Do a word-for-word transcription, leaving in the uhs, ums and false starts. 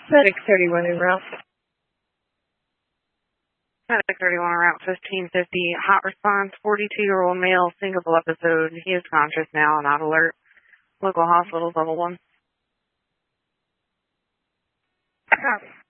six thirty-one en route. six thirty-one en route, fifteen fifty. Hot response, forty-two-year-old male, single episode. He is conscious now, not alert. Local hospitals, level one. Copy.